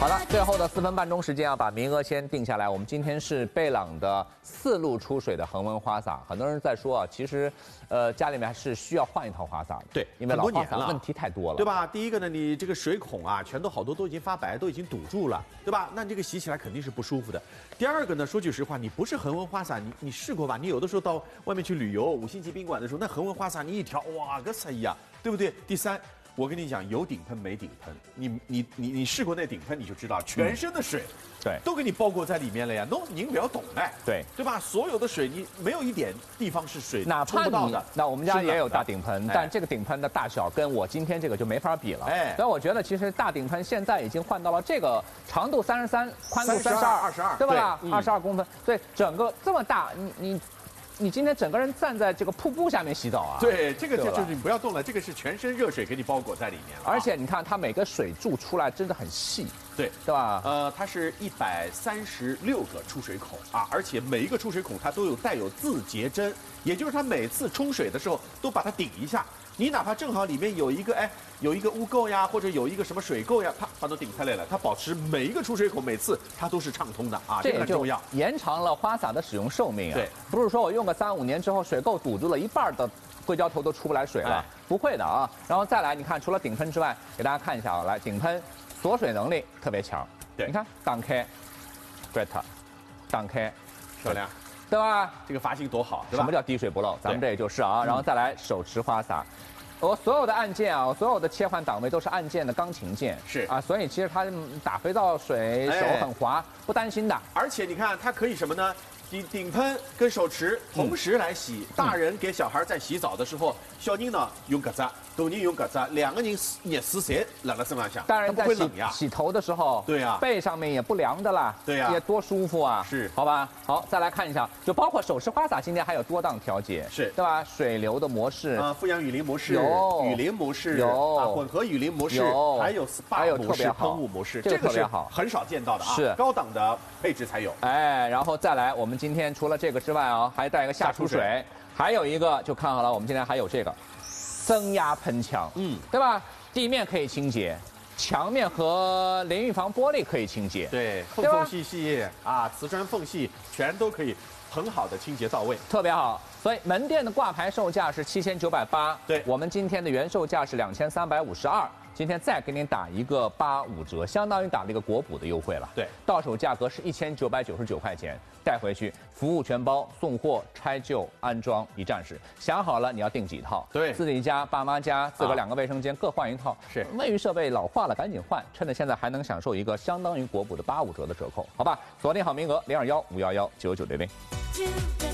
好的，最后的4分半钟时间啊，把名额先定下来。我们今天是贝朗的4路出水的恒温花洒。很多人在说啊，其实，家里面还是需要换一套花洒的。 对， 因为老花洒问题太多了， 对吧？第一个呢，你这个水孔啊，全都好多都已经发白，都已经堵住了，对吧？那你这个洗起来肯定是不舒服的。第二个呢，说句实话，你不是恒温花洒，你试过吧？你有的时候到外面去旅游，5星级宾馆的时候，那恒温花洒你一调，哇个啥呀，对不对？第三。我跟你讲，有顶喷没顶喷，你试过那顶喷你就知道，全身的水， 对， 都给你包裹在里面了呀。您不要懂哎， 对吧？所有的水你没有一点地方是水哪怕不到的。 那我们家也有大顶喷，但这个顶喷的大小跟我今天这个就没法比了。所以我觉得其实大顶喷现在已经换到了这个长度33，宽度32，对吧？22公分，所以整个这么大，你今天整个人站在这个瀑布下面洗澡啊？ 对，这个就是你不要动了，这个是全身热水给你包裹在里面了。 而且你看它每个水柱出来真的很细， 对吧？ 它是136个出水孔啊，而且每一个出水孔它都有带有自节针，也就是它每次冲水的时候都把它顶一下。你哪怕正好里面有一个污垢呀，或者有一个什么水垢呀，它都顶开来了，它保持每一个出水口每次它都是畅通的啊，这个很重要， 延长了花洒的使用寿命啊。 对， 不是说我用个3、5年之后水垢堵住了，一半的硅胶头都出不来水了，不会的啊。然后再来，你看除了顶喷之外，给大家看一下啊，来顶喷锁水能力特别强， 对， 你看挡开 ，great， 挡开， 漂亮。 对吧？ 这个阀性多好，对吧？ 什么叫滴水不漏？咱们这也就是啊，然后再来手持花洒，我所有的按键啊，我所有的切换档位都是按键的钢琴键， 是啊，所以其实它打肥皂水手很滑，不担心的。 而且你看，它可以什么呢？顶喷跟手持同时来洗，大人给小孩在洗澡的时候，小人呢用搿只，大人用搿只，2个人热水侪辣身浪向， 大人在洗头的时候， 对呀， 背上面也不凉的啦， 对呀， 也多舒服啊， 是， 好吧？好，再来看一下，就包括手持花洒，今天还有多档调节， 是， 对吧？水流的模式， 富氧雨淋模式， 有雨淋模式， 有混合雨淋模式，还有 SPA 模式、喷雾模式， 这个特别好， 很少见到的啊， 是高档的配置才有。 哎，然后再来，我们今天除了这个之外啊，还带一个下出水，还有一个就看好了，我们今天还有这个增压喷枪，对吧？地面可以清洁，墙面和淋浴房玻璃可以清洁， 对，缝隙啊，瓷砖缝隙全都可以很好的清洁到位， 特别好。所以门店的挂牌售价是7980， 对， 我们今天的原售价是2352。今天再给您打一个85折，相当于打了一个国补的优惠了。 对， 到手价格是1999块钱，带回去服务全包，送货、拆旧、安装一站式。想好了你要订几套？ 对， 自己家、爸妈家、自个2个卫生间各换一套。 是， 卫浴设备老化了赶紧换，趁着现在还能享受一个相当于国补的85折的折扣，好吧？锁定好名额，021-511-9900。